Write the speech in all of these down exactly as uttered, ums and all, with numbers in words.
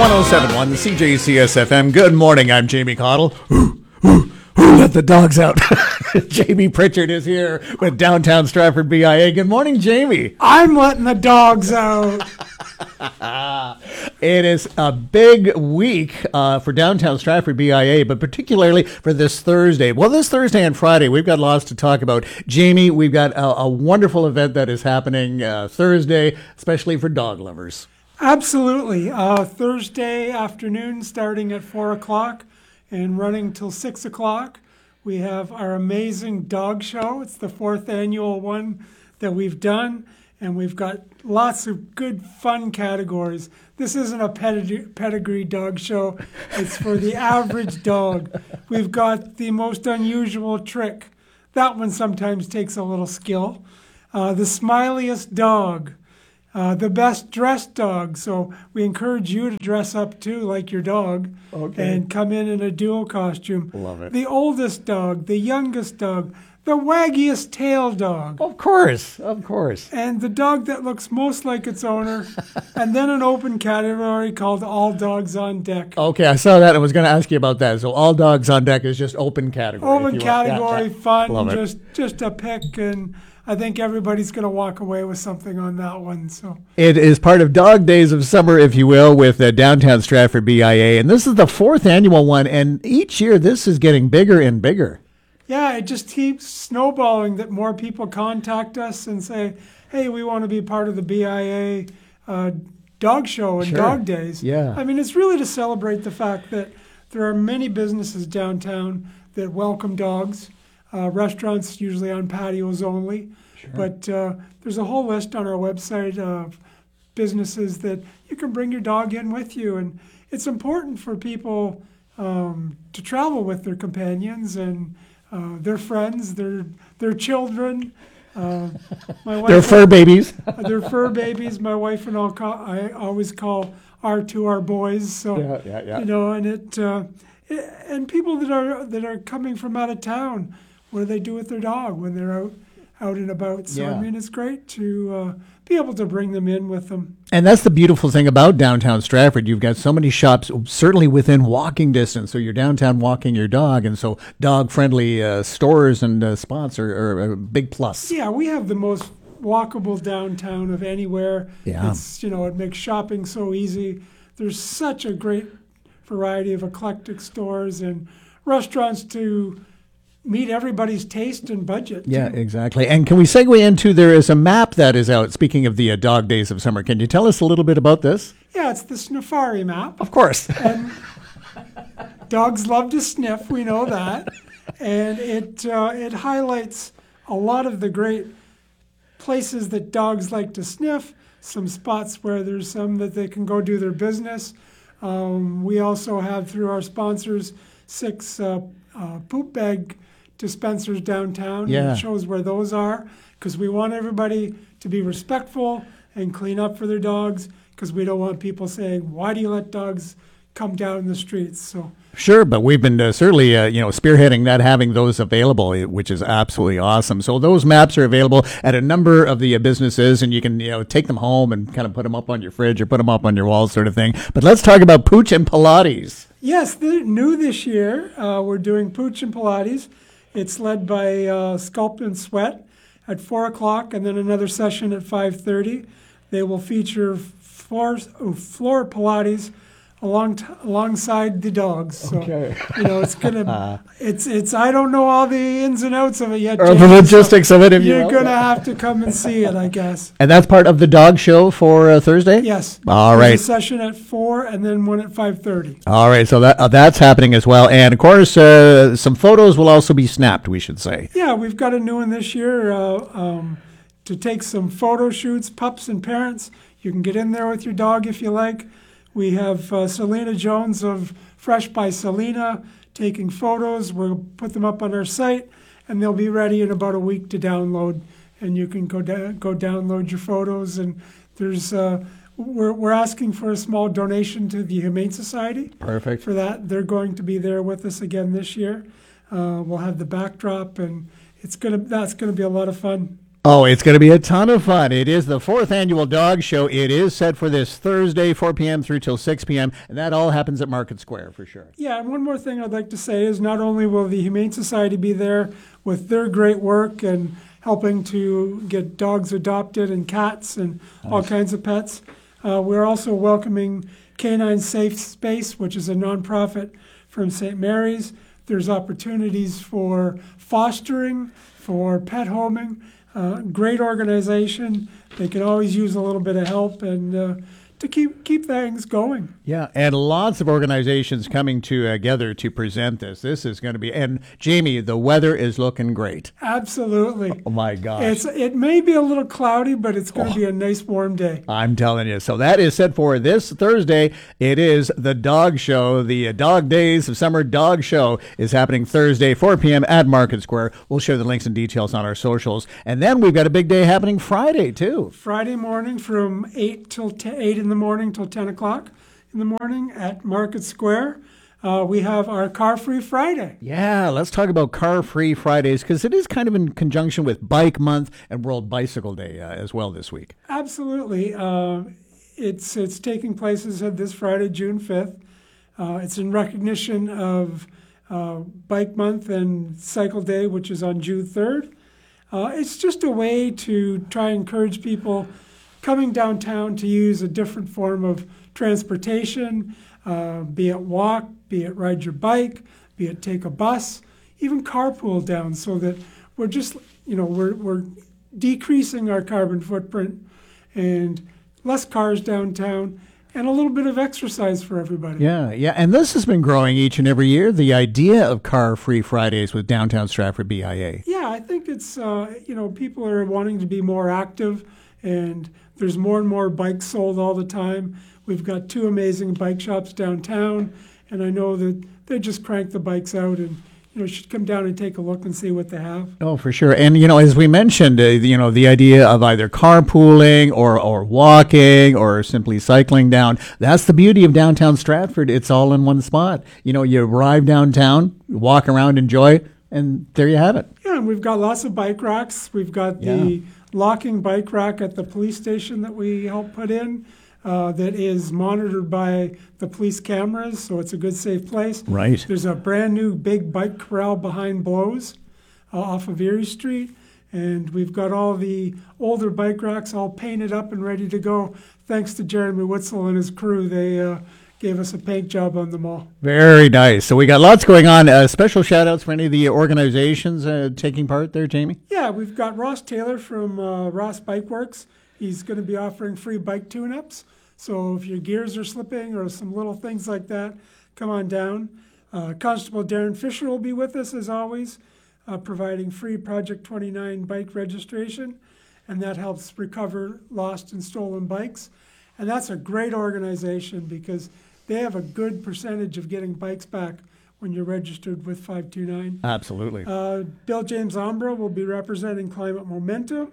one oh seven point one C J C S F M. Good morning. I'm Jamie Cottle. Ooh, ooh, ooh, let the dogs out. Jamie Pritchard is here with Downtown Stratford B I A. Good morning, Jamie. I'm letting the dogs out. It is a big week uh, for Downtown Stratford B I A, but particularly for this Thursday. Well, this Thursday and Friday, we've got lots to talk about. Jamie, we've got a, a wonderful event that is happening uh, Thursday, especially for dog lovers. Absolutely. Uh, Thursday afternoon starting at four o'clock and running till six o'clock. We have our amazing dog show. It's the fourth annual one that we've done, and we've got lots of good fun categories. This isn't a pedigree, pedigree dog show. It's for the average dog. We've got the most unusual trick. That one sometimes takes a little skill. Uh, the smiliest dog. Uh, the best dressed dog. So we encourage you to dress up too, like your dog, okay, and come in in a dual costume. Love it. The oldest dog, the youngest dog, the waggiest tail dog. Of course, of course. And the dog that looks most like its owner. And then an open category called All Dogs on Deck. Okay, I saw that. I was going to ask you about that. So all dogs on deck is just open category. Open category, yeah, yeah. fun, Love it. just just a pick, and I think everybody's going to walk away with something on that one. So it is part of Dog Days of Summer, if you will, with uh, Downtown Stratford B I A. And this is the fourth annual one. And each year, this is getting bigger and bigger. Yeah, it just keeps snowballing that more people contact us and say, hey, we want to be part of the B I A uh, dog show and Sure. dog days. Yeah. I mean, it's really to celebrate the fact that there are many businesses downtown that welcome dogs. Uh, restaurants usually on patios only. Sure. But uh, there's a whole list on our website of businesses that you can bring your dog in with you. And it's important for people um, to travel with their companions and uh, their friends, their their children. Uh, my wife They're fur babies. They're fur babies. My wife and I'll call, I always call our two our boys. So Yeah, yeah, yeah. you know, and it, uh, it and people that are that are coming from out of town. What do they do with their dog when they're out, out and about? So, Yeah. I mean, it's great to uh, be able to bring them in with them. And that's the beautiful thing about downtown Stratford. You've got so many shops, certainly within walking distance. So you're downtown walking your dog. And so dog-friendly uh, stores and uh, spots are, are a big plus. Yeah, we have the most walkable downtown of anywhere. Yeah. It's, you know, it makes shopping so easy. There's such a great variety of eclectic stores and restaurants to meet everybody's taste and budget. Yeah, too. exactly. And can we segue into, there is a map that is out, speaking of the uh, Dog Days of Summer. Can you tell us a little bit about this? Yeah, it's the Sniffari map. Of course. And dogs love to sniff, we know that. And it uh, it highlights a lot of the great places that dogs like to sniff, some spots where there's some that they can go do their business. Um, we also have, through our sponsors, six uh, uh, poop bag dispensers downtown. Yeah. It shows where those are, because we want everybody to be respectful and clean up for their dogs, because we don't want people saying, why do you let dogs come down the streets? So Sure, but we've been uh, certainly, uh, you know, spearheading that, having those available, eh, which is absolutely awesome. So those maps are available at a number of the uh, businesses, and you can, you know, take them home and kind of put them up on your fridge or put them up on your wall, sort of thing. But let's talk about Pooch and Pilates. yes, the, new this year, uh, we're doing Pooch and Pilates. It's led by uh, Sculpt and Sweat at four o'clock, and then another session at five thirty. They will feature floor, oh, floor Pilates along t- alongside the dogs. So, Okay. you know, it's gonna, it's it's. I don't know all the ins and outs of it yet. Or the James, so logistics of it, if you You're will. gonna have to come and see it, I guess. And that's part of the dog show for uh, Thursday? Yes. All There's right. a session at four, and then one at five thirty. All right, so that uh, that's happening as well. And, of course, uh, some photos will also be snapped, we should say. Yeah, we've got a new one this year uh, um, to take some photo shoots, pups and parents. You can get in there with your dog if you like. We have uh, Selena Jones of Fresh by Selena taking photos. We'll put them up on our site, and they'll be ready in about a week to download. And you can go da- go download your photos. And there's uh, we're we're asking for a small donation to the Humane Society. Perfect. For that, they're going to be there with us again this year. Uh, we'll have the backdrop, and it's gonna that's gonna be a lot of fun. Oh, it's going to be a ton of fun. It is the fourth annual dog show. It is set for this Thursday, four p.m. through till six p.m., and that all happens at Market Square for sure. Yeah, and one more thing I'd like to say is not only will the Humane Society be there with their great work and helping to get dogs adopted and cats and nice. all kinds of pets, uh, we're also welcoming Canine Safe Space, which is a nonprofit from Saint Mary's. There's opportunities for fostering, for pet homing. Uh, great organization. They can always use a little bit of help and uh, to keep keep things going. Yeah, and lots of organizations coming together to present this. This is going to be, and Jamie, the weather is looking great. Absolutely. Oh my gosh. It's it may be a little cloudy, but it's going to Oh. be a nice warm day. I'm telling you. So that is set for this Thursday. It is the dog show. The Dog Days of Summer Dog Show is happening Thursday, four p.m. at Market Square. We'll share the links and details on our socials. And then we've got a big day happening Friday, too. Friday morning from eight till ten, eight in the morning till ten o'clock in the morning at Market Square. Uh, we have our Car Free Friday. Yeah, let's talk about Car Free Fridays because it is kind of in conjunction with Bike Month and World Bicycle Day uh, as well this week. Absolutely. Uh, it's it's taking place, as I said, this Friday, June fifth. Uh, it's in recognition of uh, Bike Month and Cycle Day, which is on June third. Uh, it's just a way to try and encourage people coming downtown to use a different form of transportation, uh, be it walk, be it ride your bike, be it take a bus, even carpool down, so that we're just, you know, we're, we're decreasing our carbon footprint and less cars downtown and a little bit of exercise for everybody. Yeah, yeah, and this has been growing each and every year, the idea of Car Free Fridays with Downtown Stratford B I A. Yeah, I think it's, uh, you know, people are wanting to be more active, and there's more and more bikes sold all the time. We've got two amazing bike shops downtown, and I know that they just crank the bikes out, and you know, you should come down and take a look and see what they have. Oh, for sure. And, you know, as we mentioned, uh, you know, the idea of either carpooling or, or walking or simply cycling down, that's the beauty of downtown Stratford. It's all in one spot. You know, you arrive downtown, walk around, enjoy, and there you have it. Yeah, and we've got lots of bike racks. We've got Yeah. the locking bike rack at the police station that we helped put in. Uh, that is monitored by the police cameras, so it's a good, safe place. Right. There's a brand new big bike corral behind Blows uh, off of Erie Street, and we've got all the older bike racks all painted up and ready to go. Thanks to Jeremy Witzel and his crew, they uh, gave us a paint job on them all. Very nice. So we got lots going on. Uh, special shout outs for any of the organizations uh, taking part there, Jamie? Yeah, we've got Ross Taylor from uh, Ross Bike Works. He's going to be offering free bike tune-ups. So if your gears are slipping or some little things like that, come on down. Uh, Constable Darren Fisher will be with us as always, uh, providing free Project twenty-nine bike registration, and that helps recover lost and stolen bikes. And that's a great organization because they have a good percentage of getting bikes back when you're registered with five two nine. Absolutely. Uh, Bill James Ombra will be representing Climate Momentum.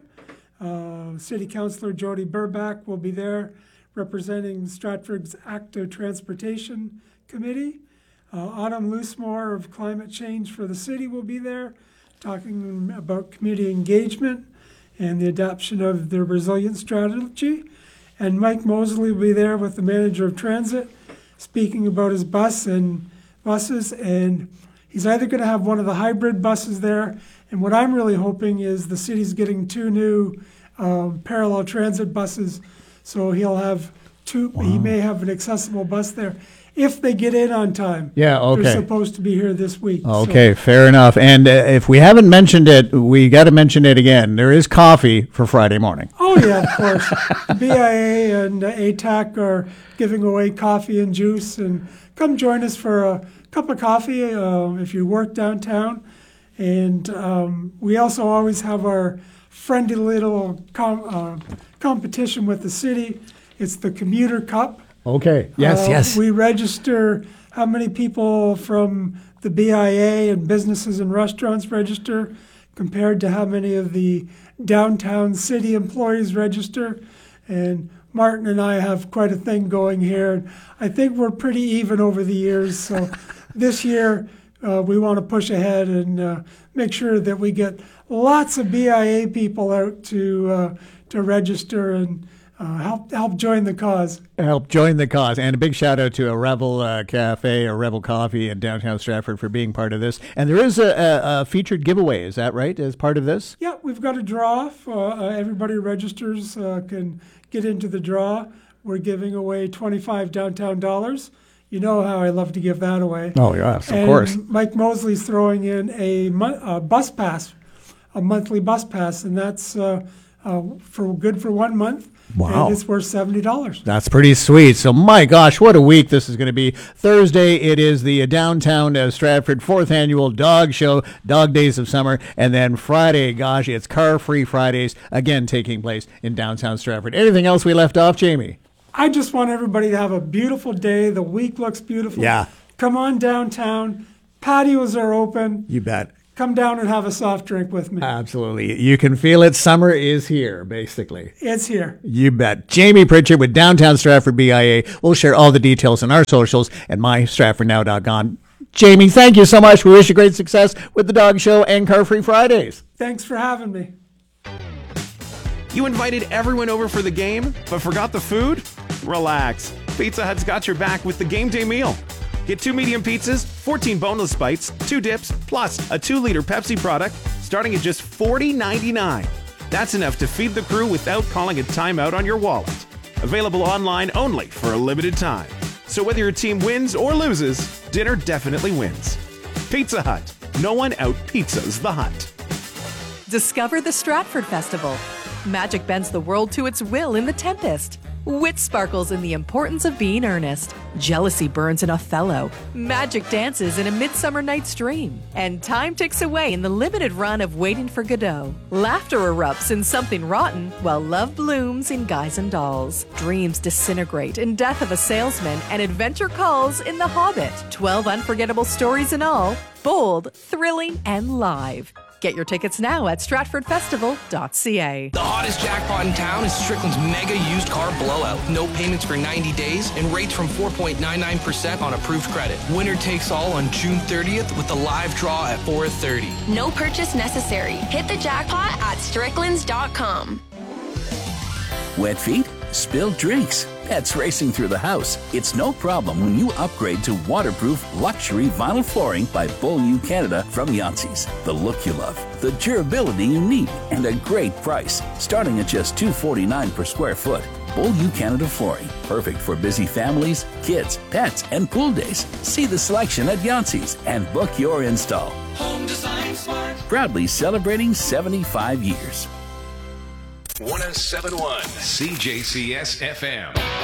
Uh, City Councilor Jody Burback will be there representing Stratford's Active Transportation Committee. Uh, Autumn Loosemore of Climate Change for the City will be there talking about community engagement and the adoption of the resilience strategy. And Mike Mosley will be there with the manager of transit speaking about his bus and buses. And he's either going to have one of the hybrid buses there, and what I'm really hoping is the city's getting two new um, parallel transit buses. So he'll have two, wow. He may have an accessible bus there if they get in on time. Yeah, okay. They're supposed to be here this week. Okay, so. Fair enough. And uh, if we haven't mentioned it, we got to mention it again. There is coffee for Friday morning. Oh, yeah, of course. B I A and uh, A T A C are giving away coffee and juice. And come join us for a cup of coffee uh, if you work downtown. And um, we also always have our friendly little com- uh, competition with the city. It's the Commuter Cup. Okay. Yes, uh, yes. We register how many people from the B I A and businesses and restaurants register compared to how many of the downtown city employees register. And Martin and I have quite a thing going here. I think we're pretty even over the years. So this year uh, we want to push ahead and uh, make sure that we get lots of B I A people out to uh, to register and uh, help help join the cause. Help join the cause. And a big shout out to a Revel uh, Cafe or Revel Coffee in downtown Stratford for being part of this. And there is a, a, a featured giveaway, is that right, as part of this? Yeah, we've got a draw. Uh, uh, everybody who registers uh, can get into the draw. We're giving away twenty-five downtown dollars. You know how I love to give that away. Oh, yes, of and course. Mike Mosley's throwing in a, mo- a bus pass, a monthly bus pass, and that's uh, uh, for good for one month. Wow. And it's worth seventy dollars. That's pretty sweet. So, my gosh, what a week this is going to be. Thursday, it is the uh, downtown uh, Stratford fourth annual dog show, Dog Days of Summer. And then Friday, gosh, it's Car Free Fridays, again taking place in downtown Stratford. Anything else we left off, Jamie? I just want everybody to have a beautiful day. The week looks beautiful. Yeah. Come on downtown. Patios are open. You bet. Come down and have a soft drink with me. Absolutely. You can feel it. Summer is here, basically. It's here. You bet. Jamie Pritchard with Downtown Stratford B I A. We'll share all the details on our socials at my stratford now dot com. Jamie, thank you so much. We wish you great success with the dog show and Car Free Fridays. Thanks for having me. You invited everyone over for the game, but forgot the food? Relax. Pizza Hut's got your back with the game day meal. Get two medium pizzas, fourteen boneless bites, two dips, plus a two liter Pepsi product starting at just forty ninety-nine. That's enough to feed the crew without calling a timeout on your wallet. Available online only for a limited time. So whether your team wins or loses, dinner definitely wins. Pizza Hut. No one out pizzas the Hut. Discover the Stratford Festival. Magic bends the world to its will in The Tempest. Wit sparkles in the importance of being earnest. Jealousy burns in Othello. Magic dances in A Midsummer Night's Dream. And time ticks away in the limited run of Waiting for Godot. Laughter erupts in Something Rotten, while love blooms in Guys and Dolls. Dreams disintegrate in Death of a Salesman, and adventure calls in The Hobbit. Twelve unforgettable stories in all, bold, thrilling, and live. Get your tickets now at stratford festival dot c a. The hottest jackpot in town is Strickland's mega used car blowout. No payments for ninety days and rates from four point nine nine percent on approved credit. Winner takes all on June thirtieth with a live draw at four thirty. No purchase necessary. Hit the jackpot at stricklands dot com. Wet feet? Spilled drinks? Pets racing through the house? It's no problem when you upgrade to waterproof luxury vinyl flooring by Beaulieu Canada from Yancey's. The look you love, the durability you need, and a great price. Starting at just two forty-nine per square foot. Beaulieu Canada flooring. Perfect for busy families, kids, pets, and pool days. See the selection at Yancey's and book your install. Home Design Smart. Proudly celebrating seventy-five years. one oh seven point one C J C S F M.